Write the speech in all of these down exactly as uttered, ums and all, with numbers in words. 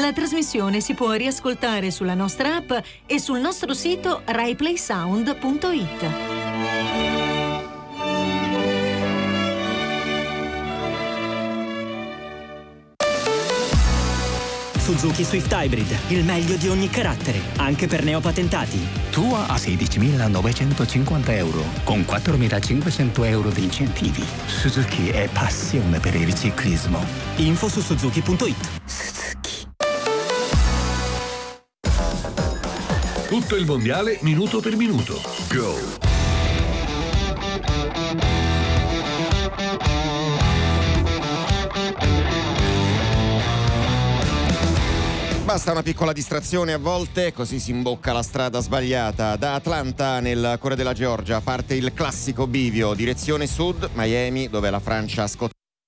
La trasmissione si può riascoltare sulla nostra app e sul nostro sito rai play sound punto it. Suzuki Swift Hybrid, il meglio di ogni carattere, anche per neopatentati. Tua a sedicimilanovecentocinquanta euro, con quattromilacinquecento euro di incentivi. Suzuki è passione per il ciclismo. Info su suzuki punto it. Suzuki. Tutto il mondiale minuto per minuto. Go! Basta una piccola distrazione a volte, così si imbocca la strada sbagliata. Da Atlanta, nel cuore della Georgia, parte il classico bivio, direzione sud, Miami, dove la Francia scotta.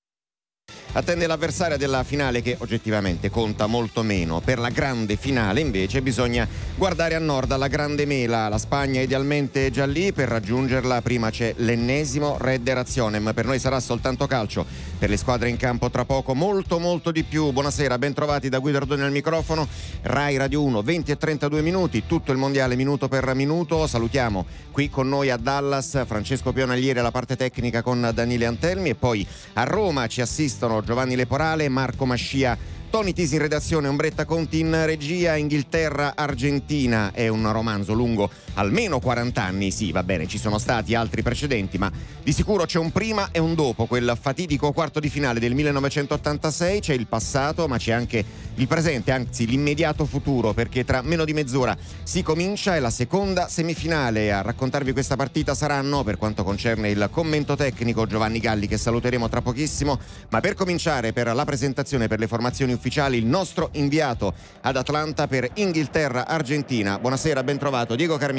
Attende l'avversaria della finale, che oggettivamente conta molto meno. Per la grande finale invece bisogna guardare a nord, alla grande mela. La Spagna è idealmente già lì, per raggiungerla prima c'è l'ennesimo Redder Azionem. Per noi sarà soltanto calcio, per le squadre in campo tra poco molto molto di più. Buonasera, ben trovati da Guido Ardoni al microfono. Rai Radio uno, venti e trentadue minuti, tutto il mondiale minuto per minuto. Salutiamo qui con noi a Dallas Francesco Pionaglieri alla parte tecnica con Daniele Antelmi, e poi a Roma ci assistono Giovanni Leporale, Marco Mascia, Tony Tisi in redazione, Ombretta Conti in regia. Inghilterra-Argentina è un romanzo lungo almeno quaranta anni, sì, va bene, ci sono stati altri precedenti, ma di sicuro c'è un prima e un dopo quel fatidico quarto di finale del millenovecentottantasei. C'è il passato, ma c'è anche il presente, anzi l'immediato futuro, perché tra meno di mezz'ora si comincia, è la seconda semifinale. A raccontarvi questa partita saranno, per quanto concerne il commento tecnico, Giovanni Galli, che saluteremo tra pochissimo, ma per cominciare, per la presentazione, per le formazioni ufficiali, il nostro inviato ad Atlanta per Inghilterra-Argentina. Buonasera, ben trovato Diego Carmignani.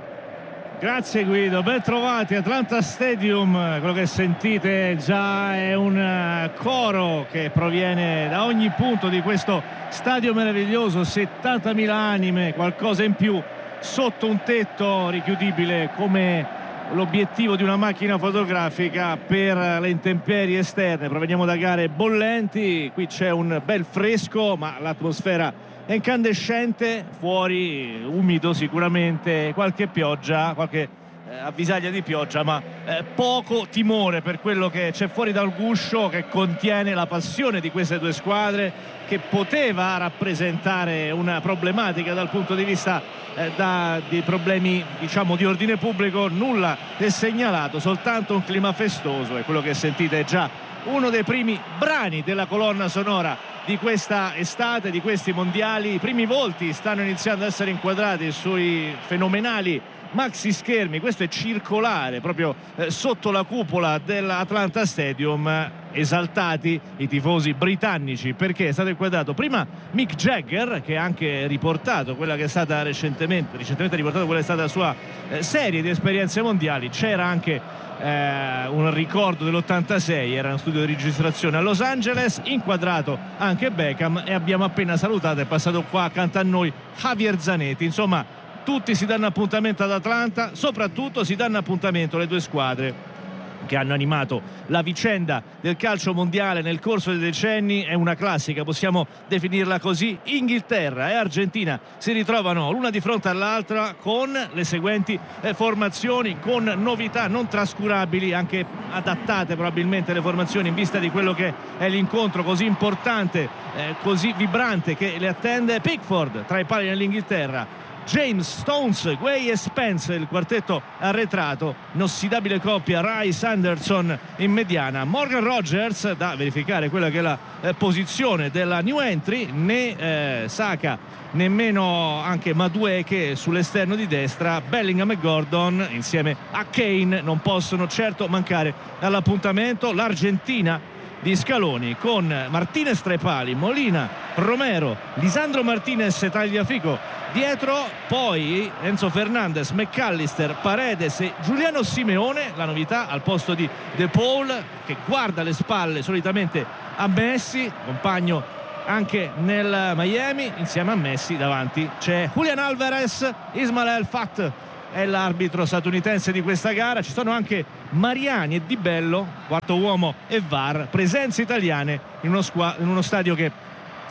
Grazie Guido, ben trovati. Atlanta Stadium, quello che sentite già è un coro che proviene da ogni punto di questo stadio meraviglioso, settantamila anime, qualcosa in più, sotto un tetto richiudibile come l'obiettivo di una macchina fotografica per le intemperie esterne. Proveniamo da gare bollenti, qui c'è un bel fresco, ma l'atmosfera è incandescente, fuori umido sicuramente, qualche pioggia, qualche eh, avvisaglia di pioggia, ma eh, poco timore per quello che c'è fuori dal guscio, che contiene la passione di queste due squadre, che poteva rappresentare una problematica dal punto di vista eh, da, di problemi, diciamo, di ordine pubblico. Nulla è segnalato, soltanto un clima festoso, e quello che sentite è già uno dei primi brani della colonna sonora di questa estate, di questi mondiali. I primi volti stanno iniziando ad essere inquadrati sui fenomenali maxi schermi. Questo è circolare proprio eh, sotto la cupola dell'Atlanta Stadium. Esaltati i tifosi britannici, perché è stato inquadrato prima Mick Jagger, che ha anche riportato quella che è stata recentemente recentemente riportato quella che è stata la sua eh, serie di esperienze mondiali. C'era anche Eh, un ricordo dell'ottantasei, era uno studio di registrazione a Los Angeles, inquadrato anche Beckham, e abbiamo appena salutato, è passato qua accanto a noi Javier Zanetti. Insomma, tutti si danno appuntamento ad Atlanta, soprattutto si danno appuntamento le due squadre che hanno animato la vicenda del calcio mondiale nel corso dei decenni. È una classica, possiamo definirla così. Inghilterra e Argentina si ritrovano l'una di fronte all'altra con le seguenti eh, formazioni, con novità non trascurabili, anche adattate probabilmente le formazioni in vista di quello che è l'incontro così importante, eh, così vibrante che le attende. Pickford tra i pali dell'Inghilterra, James, Stones, Guay e Spence, il quartetto arretrato, inossidabile coppia Rice Anderson in mediana. Morgan Rogers, da verificare quella che è la eh, posizione della new entry, né eh, Saka nemmeno anche Madueke sull'esterno di destra. Bellingham e Gordon insieme a Kane non possono certo mancare all'appuntamento. L'Argentina di Scaloni con Martinez tra i pali, Molina, Romero, Lisandro Martinez e Tagliafico dietro, poi Enzo Fernandez, McAllister, Paredes e Giuliano Simeone. La novità al posto di De Paul, che guarda le spalle solitamente a Messi, compagno anche nel Miami. Insieme a Messi davanti c'è Julian Alvarez. Ismael Fath è l'arbitro statunitense di questa gara. Ci sono anche Mariani e Di Bello, quarto uomo e V A R, presenze italiane in uno, squa- in uno stadio che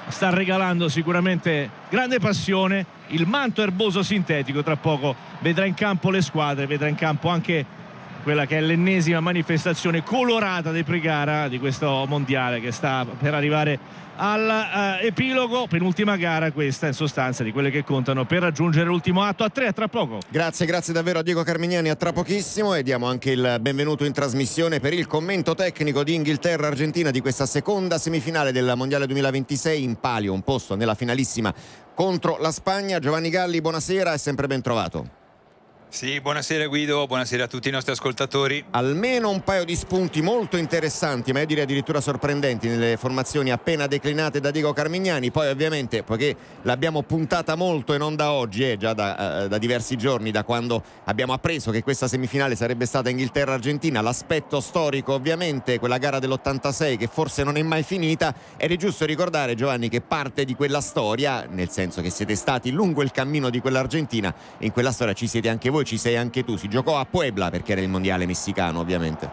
sta regalando sicuramente grande passione. Il manto erboso sintetico tra poco vedrà in campo le squadre, vedrà in campo anche quella che è l'ennesima manifestazione colorata di pre-gara di questo mondiale che sta per arrivare all'epilogo, uh, penultima gara questa in sostanza di quelle che contano per raggiungere l'ultimo atto. A tre, a tra poco. Grazie, grazie davvero a Diego Carmignani, a tra pochissimo, e diamo anche il benvenuto in trasmissione per il commento tecnico di Inghilterra-Argentina di questa seconda semifinale del Mondiale duemilaventisei, in palio un posto nella finalissima contro la Spagna. Giovanni Galli, buonasera e sempre ben trovato. Sì, buonasera Guido, buonasera a tutti i nostri ascoltatori. Almeno un paio di spunti molto interessanti, ma io direi addirittura sorprendenti, nelle formazioni appena declinate da Diego Carmignani. Poi ovviamente, poiché l'abbiamo puntata molto e non da oggi, eh, già da, uh, da diversi giorni, da quando abbiamo appreso che questa semifinale sarebbe stata Inghilterra-Argentina, l'aspetto storico ovviamente, quella gara dell'ottantasei che forse non è mai finita, ed è giusto ricordare, Giovanni, che parte di quella storia, nel senso che siete stati lungo il cammino di quell'Argentina, e in quella storia ci siete anche voi, ci sei anche tu. Si giocò a Puebla perché era il mondiale messicano, ovviamente.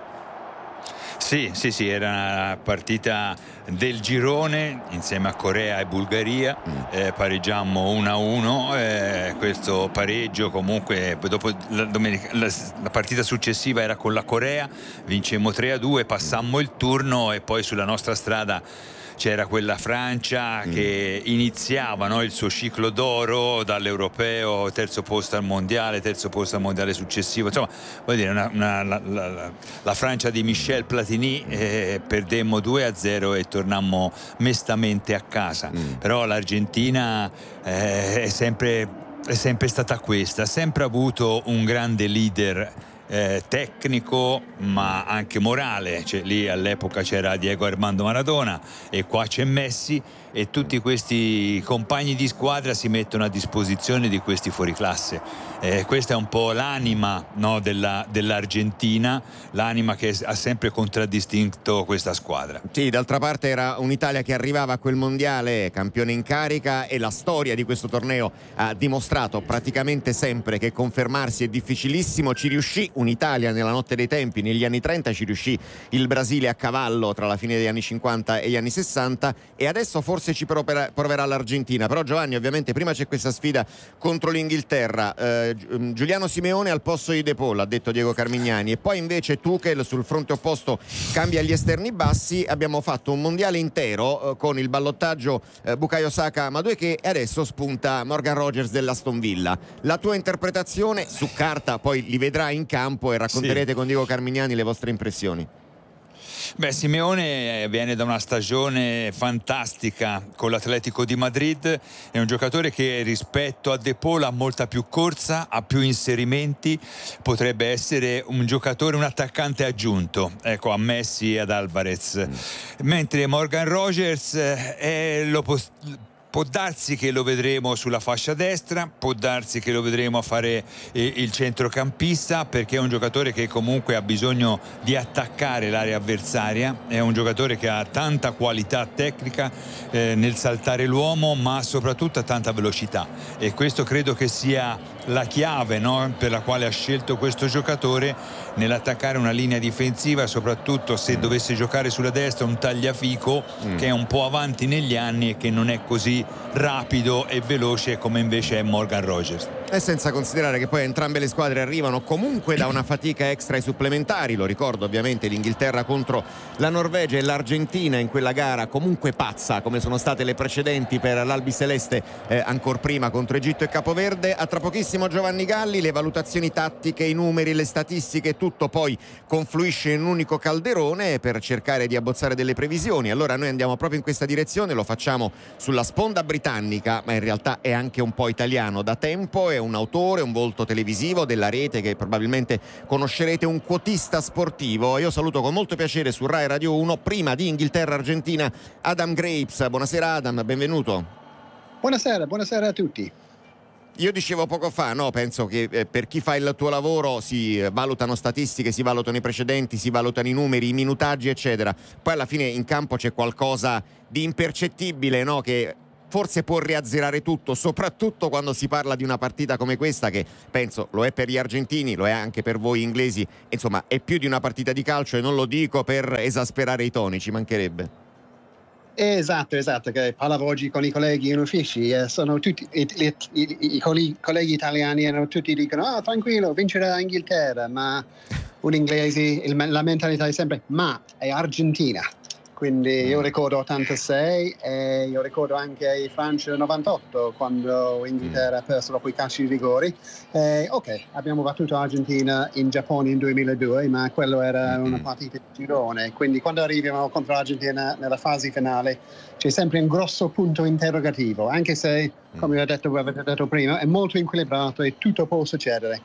Sì, sì, sì, era una partita del girone insieme a Corea e Bulgaria, mm. eh, pareggiammo uno a uno, eh, questo pareggio comunque dopo la, domenica, la, la partita successiva era con la Corea, vincemmo tre a due, passammo il turno e poi sulla nostra strada c'era quella Francia mm. che iniziava, no, il suo ciclo d'oro dall'europeo, terzo posto al mondiale, terzo posto al mondiale successivo, insomma vuol dire una, una, la, la, la Francia di Michel Platini, eh, perdemmo due a zero e tornammo mestamente a casa, mm. però l'Argentina eh, è sempre, è sempre stata questa, ha sempre avuto un grande leader Eh, tecnico ma anche morale, cioè, lì all'epoca c'era Diego Armando Maradona e qua c'è Messi, e tutti questi compagni di squadra si mettono a disposizione di questi fuoriclasse. Eh, questa è un po' l'anima, no, della, dell'Argentina, l'anima che ha sempre contraddistinto questa squadra. Sì, d'altra parte era un'Italia che arrivava a quel mondiale campione in carica, e la storia di questo torneo ha dimostrato praticamente sempre che confermarsi è difficilissimo. Ci riuscì un'Italia nella notte dei tempi, negli anni trenta ci riuscì il Brasile a cavallo tra la fine degli anni cinquanta e gli anni sessanta, e adesso forse ci proverà, proverà l'Argentina. Però Giovanni, ovviamente prima c'è questa sfida contro l'Inghilterra, eh, Giuliano Simeone al posto di De Paul, ha detto Diego Carmignani, e poi invece Tuchel sul fronte opposto cambia gli esterni bassi. Abbiamo fatto un mondiale intero eh, con il ballottaggio eh, Bukayo Saka Madueke, e adesso spunta Morgan Rogers dell'Aston Villa. La tua interpretazione su carta, poi li vedrà in campo e racconterete sì. con Diego Carmignani le vostre impressioni. Beh, Simeone viene da una stagione fantastica con l'Atletico di Madrid, è un giocatore che rispetto a De Paul ha molta più corsa, ha più inserimenti, potrebbe essere un giocatore, un attaccante aggiunto, ecco, a Messi e ad Alvarez, mm. mentre Morgan Rogers è l'opposto. Può darsi che lo vedremo sulla fascia destra, può darsi che lo vedremo a fare eh, il centrocampista, perché è un giocatore che comunque ha bisogno di attaccare l'area avversaria, è un giocatore che ha tanta qualità tecnica eh, nel saltare l'uomo, ma soprattutto ha tanta velocità, e questo credo che sia la chiave, no, per la quale ha scelto questo giocatore nell'attaccare una linea difensiva, soprattutto se dovesse giocare sulla destra un tagliafico mm. che è un po' avanti negli anni e che non è così rapido e veloce come invece è Morgan Rogers. E senza considerare che poi entrambe le squadre arrivano comunque da una fatica extra ai supplementari. Lo ricordo ovviamente l'Inghilterra contro la Norvegia e l'Argentina in quella gara comunque pazza come sono state le precedenti per l'Albiceleste, eh, ancor prima contro Egitto e Capoverde. A tra pochissimo Giovanni Galli, le valutazioni tattiche, i numeri, le statistiche, tutto poi confluisce in un unico calderone per cercare di abbozzare delle previsioni. Allora noi andiamo proprio in questa direzione, lo facciamo sulla sponda britannica, ma in realtà è anche un po' italiano da tempo, è un autore, un volto televisivo della rete che probabilmente conoscerete, un quotista sportivo. Io saluto con molto piacere su Rai Radio uno, prima di Inghilterra-Argentina, Adam Grapes. Buonasera Adam, benvenuto. Buonasera, buonasera a tutti. Io dicevo poco fa, no, penso che eh, per chi fa il tuo lavoro si eh, valutano statistiche, si valutano i precedenti, si valutano i numeri, i minutaggi eccetera, poi alla fine in campo c'è qualcosa di impercettibile, no, che forse può riazzerare tutto, soprattutto quando si parla di una partita come questa, che penso lo è per gli argentini, lo è anche per voi inglesi, insomma è più di una partita di calcio, e non lo dico per esasperare i toni, ci mancherebbe. Esatto, esatto, che parlavo oggi con i colleghi in ufficio, eh, sono tutti i, i, i, i colleghi, colleghi italiani erano tutti dicono "Ah, tranquillo, vincerà Inghilterra", ma un inglese, il, la mentalità è sempre "ma è Argentina". Quindi io ricordo ottantasei e io ricordo anche Francia novantotto, quando Inghilterra ha perso dopo i calci di rigori. E, ok, abbiamo battuto Argentina in Giappone in duemiladue, ma quello era una partita di girone. Quindi quando arriviamo contro l'Argentina nella fase finale c'è sempre un grosso punto interrogativo, anche se, come ho detto, avete detto prima, è molto equilibrato e tutto può succedere.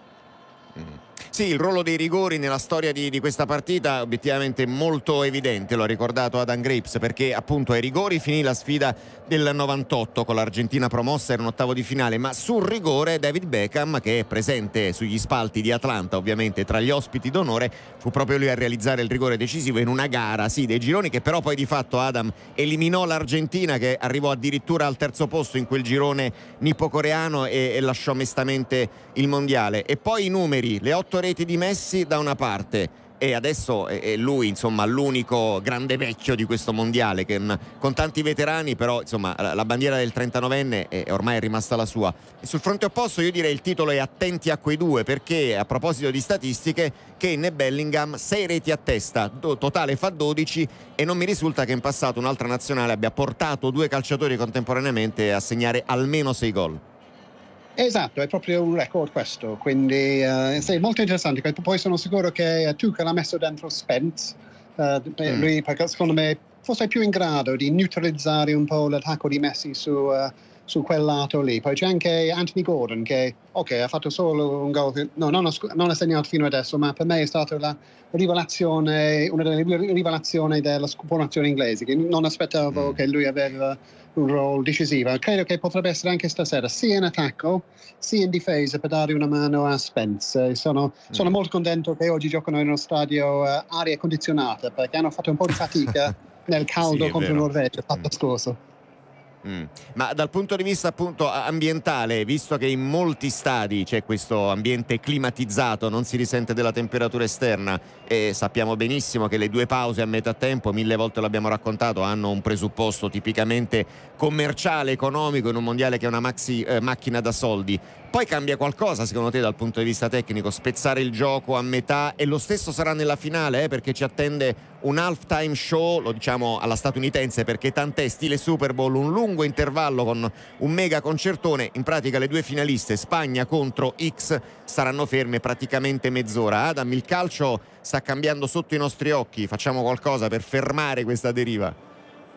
Sì, il ruolo dei rigori nella storia di, di questa partita obiettivamente molto evidente, lo ha ricordato Adam Graves, perché appunto ai rigori finì la sfida del novantotto con l'Argentina promossa, era un ottavo di finale, ma sul rigore David Beckham, che è presente sugli spalti di Atlanta ovviamente tra gli ospiti d'onore, fu proprio lui a realizzare il rigore decisivo in una gara, sì, dei gironi, che però poi di fatto Adam eliminò l'Argentina, che arrivò addirittura al terzo posto in quel girone nippo-coreano e, e lasciò mestamente il mondiale. E poi i numeri, le otto reti di Messi da una parte, e adesso è lui insomma l'unico grande vecchio di questo mondiale, che con tanti veterani, però insomma la bandiera del trentanovenne è ormai è rimasta la sua. E sul fronte opposto io direi il titolo è attenti a quei due, perché a proposito di statistiche, Kane e Bellingham sei reti a testa, totale fa dodici, e non mi risulta che in passato un'altra nazionale abbia portato due calciatori contemporaneamente a segnare almeno sei gol. Esatto, è proprio un record questo, quindi uh, sì, molto interessante. Poi sono sicuro che uh, Tuchel l'ha messo dentro Spence, uh, mm. lui perché secondo me forse è più in grado di neutralizzare un po' l'attacco di Messi su, uh, su quel lato lì. Poi c'è anche Anthony Gordon che, ok, ha fatto solo un gol, no, non ha, non ha segnato fino adesso, ma per me è stata la rivelazione, una delle rivelazioni della formazione inglese, che non aspettavo mm. che lui aveva un ruolo decisivo. Credo che potrebbe essere anche stasera, sia in attacco sia in difesa, per dare una mano a Spence. Sono, mm. sono molto contento che oggi giocano in uno stadio uh, aria condizionata, perché hanno fatto un po' di fatica nel caldo sì, contro il Norvegia l'anno mm. scorso. Mm. Ma dal punto di vista appunto ambientale, visto che in molti stadi c'è questo ambiente climatizzato, non si risente della temperatura esterna, e sappiamo benissimo che le due pause a metà tempo, mille volte l'abbiamo raccontato, hanno un presupposto tipicamente commerciale, economico, in un mondiale che è una maxi eh, macchina da soldi. Poi cambia qualcosa secondo te dal punto di vista tecnico, spezzare il gioco a metà, e lo stesso sarà nella finale, eh, perché ci attende un halftime show, lo diciamo alla statunitense perché tant'è, stile Super Bowl, un lungo intervallo con un mega concertone. In pratica le due finaliste, Spagna contro X, saranno ferme praticamente mezz'ora. Adam, il calcio sta cambiando sotto i nostri occhi, facciamo qualcosa per fermare questa deriva?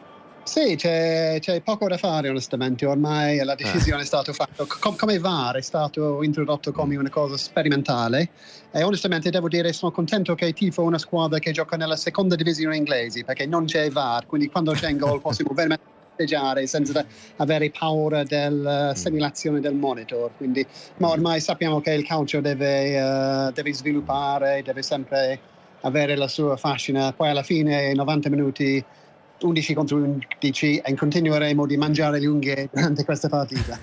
Sì, c'è, c'è poco da fare onestamente, ormai la decisione è stata fatta, Com- come V A R è stato introdotto come una cosa sperimentale, e onestamente devo dire sono contento che tifo una squadra che gioca nella seconda divisione inglese, perché non c'è V A R, quindi quando c'è un gol possiamo veramente festeggiare senza avere paura della segnalazione del monitor. Quindi, ma ormai sappiamo che il calcio deve, uh, deve sviluppare, deve sempre avere la sua fascina, poi alla fine novanta minuti undici contro undici, e continueremo di mangiare le unghie durante questa partita.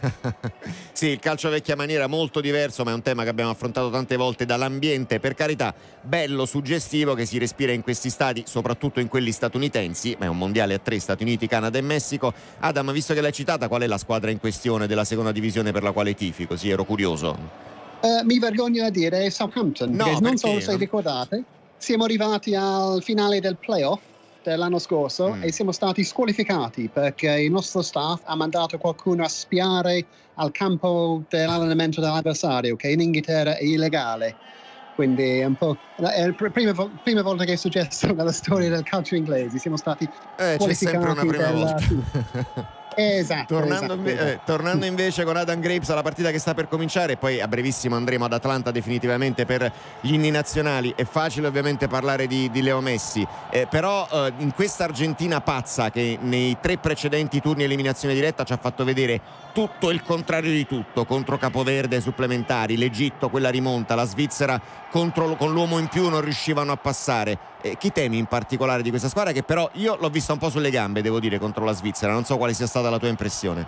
Sì, il calcio vecchia maniera, molto diverso, ma è un tema che abbiamo affrontato tante volte. Dall'ambiente, per carità, bello, suggestivo, che si respira in questi stadi, soprattutto in quelli statunitensi, ma è un mondiale a tre, Stati Uniti, Canada e Messico. Adam, visto che l'hai citata, qual è la squadra in questione della seconda divisione per la quale tifi? Così ero curioso. Uh, mi vergogno a dire Southampton, no, perché non so se ricordate, siamo arrivati al finale del playoff dell'anno scorso mm. e siamo stati squalificati perché il nostro staff ha mandato qualcuno a spiare al campo dell'allenamento dell'avversario, che in Inghilterra è illegale. Quindi è un po' è la prima, prima volta che è successo nella storia del calcio inglese, siamo stati eh, squalificati. C'è sempre una prima della... volta. Esatto, tornando, esatto, inve- esatto. Eh, tornando invece con Adam Graves alla partita che sta per cominciare, poi a brevissimo andremo ad Atlanta definitivamente per gli inni nazionali. È facile ovviamente parlare di, di Leo Messi, eh, però eh, in questa Argentina pazza che nei tre precedenti turni eliminazione diretta ci ha fatto vedere tutto il contrario di tutto, contro Capoverde supplementari, l'Egitto quella rimonta, la Svizzera contro, con l'uomo in più non riuscivano a passare. Eh, chi temi in particolare di questa squadra, che però io l'ho vista un po' sulle gambe, devo dire, contro la Svizzera? Non so quale sia stata la tua impressione.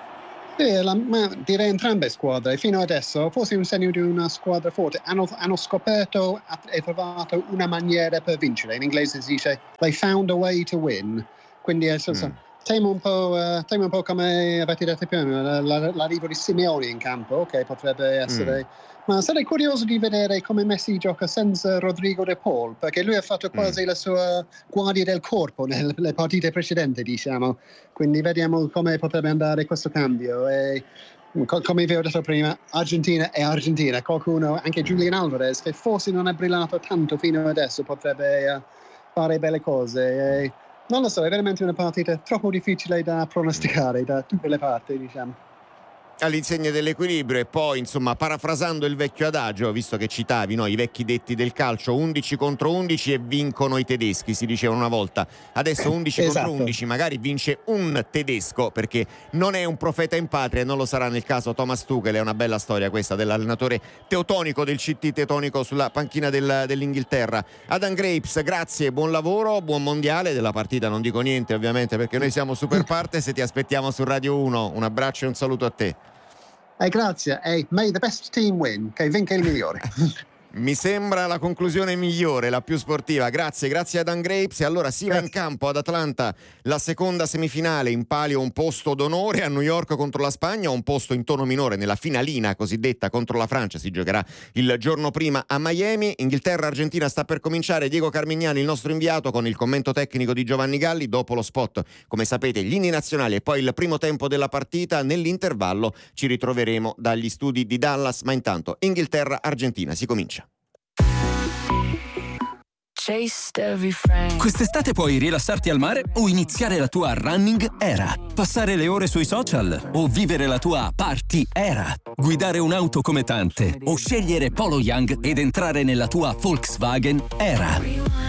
Sì, la, ma direi entrambe squadre fino adesso, forse un segno di una squadra forte, hanno, hanno scoperto e trovato una maniera per vincere. In inglese si dice they found a way to win, quindi mm. temo un po', uh, temo un po' come avete detto prima, l'arrivo di Simeone in campo, che potrebbe essere... Mm. Ma sarei curioso di vedere come Messi gioca senza Rodrigo De Paul, perché lui ha fatto quasi mm. la sua guardia del corpo nelle partite precedenti, diciamo. Quindi vediamo come potrebbe andare questo cambio. E, come vi ho detto prima, Argentina è Argentina. Qualcuno, anche Julian Alvarez, che forse non ha brillato tanto fino adesso, potrebbe uh, fare belle cose. E, non lo so, è veramente una partita troppo difficile da pronosticare da tutte le parti, diciamo. All'insegna dell'equilibrio. E poi, insomma, parafrasando il vecchio adagio, visto che citavi, no, i vecchi detti del calcio, undici contro undici e vincono i tedeschi, si diceva una volta. Adesso undici esatto. contro undici, magari vince un tedesco, perché non è un profeta in patria e non lo sarà nel caso Thomas Tuchel. È una bella storia questa dell'allenatore teutonico del C T teutonico sulla panchina del, dell'Inghilterra. Adam Grapes, grazie, buon lavoro, buon mondiale. Della partita non dico niente ovviamente, perché noi siamo super parte, se ti aspettiamo su Radio uno. Un abbraccio e un saluto a te. Eh, grazie, e may the best team win, che vinca il migliore. Mi sembra la conclusione migliore, la più sportiva. Grazie, grazie a Dan Grapes. E allora si va in campo ad Atlanta la seconda semifinale, in palio un posto d'onore a New York contro la Spagna, un posto in tono minore nella finalina cosiddetta contro la Francia. Si giocherà il giorno prima a Miami. Inghilterra-Argentina sta per cominciare. Diego Carmignani, il nostro inviato, con il commento tecnico di Giovanni Galli. Dopo lo spot, come sapete, gli inni nazionali e poi il primo tempo della partita. Nell'intervallo ci ritroveremo dagli studi di Dallas, ma intanto Inghilterra-Argentina si comincia. Quest'estate puoi rilassarti al mare o iniziare la tua running era, passare le ore sui social o vivere la tua party era, guidare un'auto come tante o scegliere Polo Young ed entrare nella tua Volkswagen era.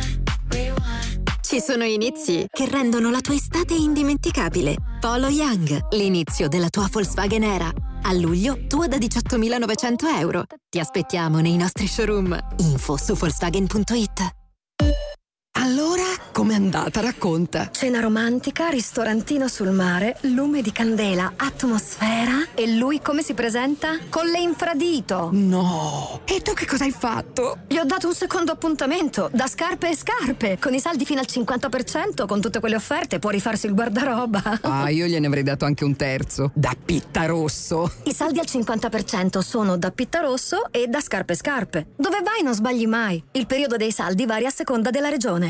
Ci sono inizi che rendono la tua estate indimenticabile. Polo Young, l'inizio della tua Volkswagen era. A luglio, tua da diciottomilanovecento euro. Ti aspettiamo nei nostri showroom. Info su Volkswagen punto it. Allora, com'è andata? Racconta. Cena romantica, ristorantino sul mare, lume di candela, atmosfera. E lui come si presenta? Con le infradito. No! E tu che cosa hai fatto? Gli ho dato un secondo appuntamento, da scarpe e scarpe. Con i saldi fino al cinquanta per cento, con tutte quelle offerte, può rifarsi il guardaroba. Ah, io gliene avrei dato anche un terzo. Da Pittarosso. I saldi al cinquanta per cento sono da Pittarosso e da scarpe e scarpe. Dove vai non sbagli mai. Il periodo dei saldi varia a seconda della regione.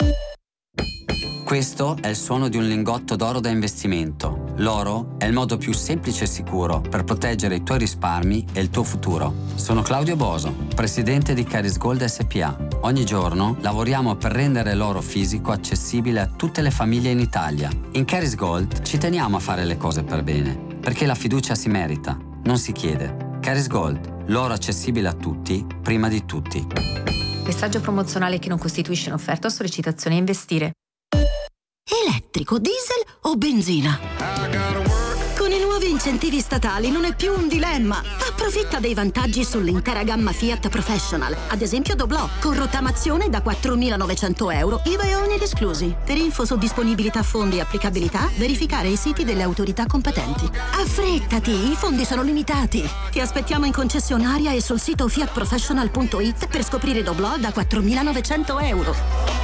Questo è il suono di un lingotto d'oro da investimento. L'oro è il modo più semplice e sicuro per proteggere i tuoi risparmi e il tuo futuro. Sono Claudio Boso, presidente di Caris Gold S P A. Ogni giorno lavoriamo per rendere l'oro fisico accessibile a tutte le famiglie in Italia. In Caris Gold ci teniamo a fare le cose per bene, perché la fiducia si merita, non si chiede. Caris Gold, l'oro accessibile a tutti, prima di tutti. Messaggio promozionale che non costituisce un'offerta o sollecitazione a investire. Elettrico, diesel o benzina? Con i nuovi incentivi statali non è più un dilemma. Approfitta dei vantaggi sull'intera gamma Fiat Professional. Ad esempio Doblò, con rottamazione da quattromilanovecento euro, I V A e oneri esclusi. Per info su disponibilità fondi e applicabilità, verificare i siti delle autorità competenti. Affrettati, i fondi sono limitati. Ti aspettiamo in concessionaria e sul sito fiat professional punto it per scoprire Doblò da quattromilanovecento euro.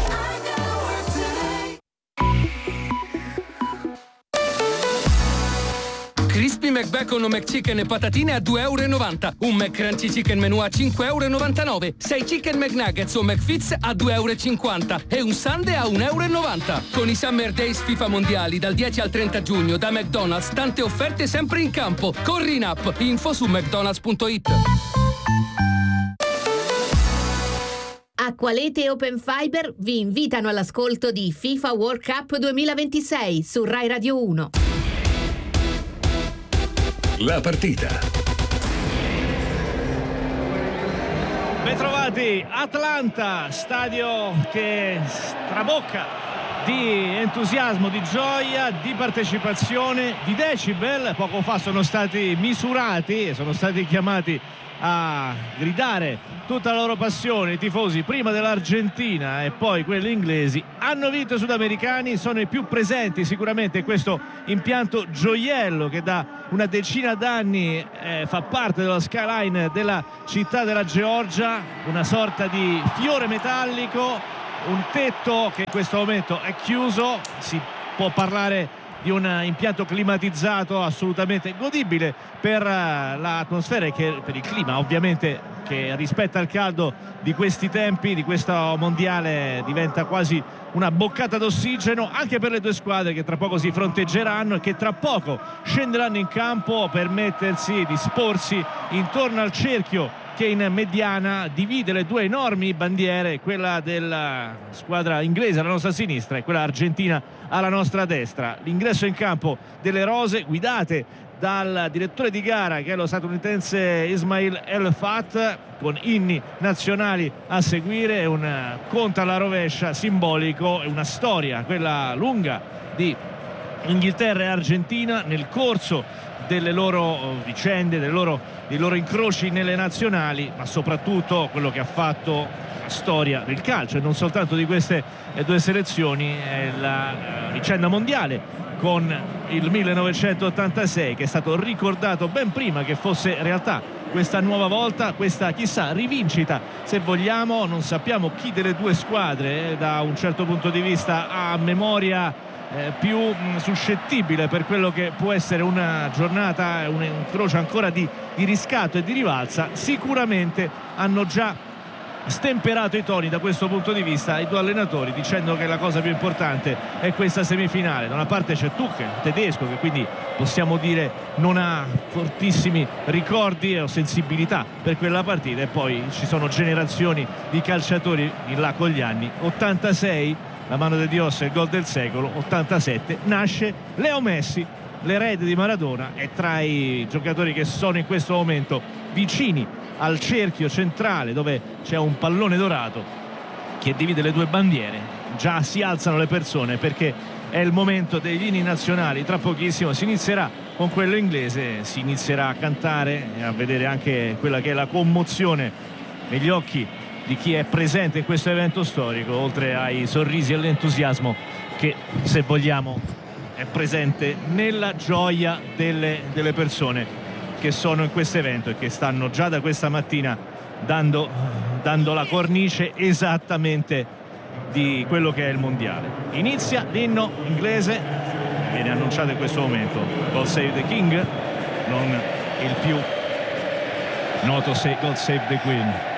Crispy McBacon o McChicken e patatine a due e novanta euro. Un McCrunchy Chicken Menù a cinque e novantanove euro. sei Chicken McNuggets o McFits a due e cinquanta euro. E un Sundae a un e novanta euro. Con i Summer Days FIFA Mondiali dal dieci al trenta giugno da McDonald's, tante offerte sempre in campo. Corri in app. Info su mcdonalds punto it. Acqualete e Open Fiber vi invitano all'ascolto di FIFA World Cup duemilaventisei su Rai Radio uno. La partita. Bentrovati, Atlanta, stadio che strabocca di entusiasmo, di gioia, di partecipazione, di decibel. Poco fa sono stati misurati e sono stati chiamati a gridare tutta la loro passione. I tifosi prima dell'Argentina e poi quelli inglesi hanno vinto i sudamericani, sono i più presenti sicuramente in questo impianto gioiello che da una decina d'anni eh, fa parte dello skyline della città della Georgia, una sorta di fiore metallico, un tetto che in questo momento è chiuso, si può parlare di un impianto climatizzato assolutamente godibile per l'atmosfera e che, per il clima ovviamente, che rispetto al caldo di questi tempi, di questo mondiale, diventa quasi una boccata d'ossigeno anche per le due squadre che tra poco si fronteggeranno e che tra poco scenderanno in campo per mettersi, disporsi intorno al cerchio che in mediana divide le due enormi bandiere, quella della squadra inglese alla nostra sinistra e quella argentina alla nostra destra. L'ingresso in campo delle rose guidate dal direttore di gara, che è lo statunitense Ismail El Fat, con inni nazionali a seguire, un conto alla rovescia simbolico e una storia, quella lunga, di Inghilterra e Argentina nel corso delle loro vicende, delle loro, dei loro incroci nelle nazionali, ma soprattutto quello che ha fatto storia del calcio e non soltanto di queste due selezioni è la vicenda mondiale con il millenovecentottantasei, che è stato ricordato ben prima che fosse realtà questa nuova volta, questa chissà rivincita, se vogliamo. Non sappiamo chi delle due squadre eh, da un certo punto di vista ha memoria Eh, più mh, suscettibile per quello che può essere una giornata, un incrocio ancora di, di riscatto e di rivalsa. Sicuramente hanno già stemperato i toni da questo punto di vista i due allenatori, dicendo che la cosa più importante è questa semifinale. Da una parte c'è Tuchel, tedesco, che quindi possiamo dire non ha fortissimi ricordi o sensibilità per quella partita, e poi ci sono generazioni di calciatori in là con gli anni. ottantasei la mano di Dios è il gol del secolo, ottantasette nasce Leo Messi, l'erede di Maradona, e tra i giocatori che sono in questo momento vicini al cerchio centrale dove c'è un pallone dorato che divide le due bandiere, già si alzano le persone perché è il momento degli inni nazionali. Tra pochissimo si inizierà con quello inglese, si inizierà a cantare e a vedere anche quella che è la commozione negli occhi di chi è presente in questo evento storico, oltre ai sorrisi e all'entusiasmo che, se vogliamo, è presente nella gioia delle, delle persone che sono in questo evento e che stanno già da questa mattina dando, dando la cornice esattamente di quello che è il mondiale. Inizia l'inno inglese, viene annunciato in questo momento God Save the King, non il più noto God Save the Queen.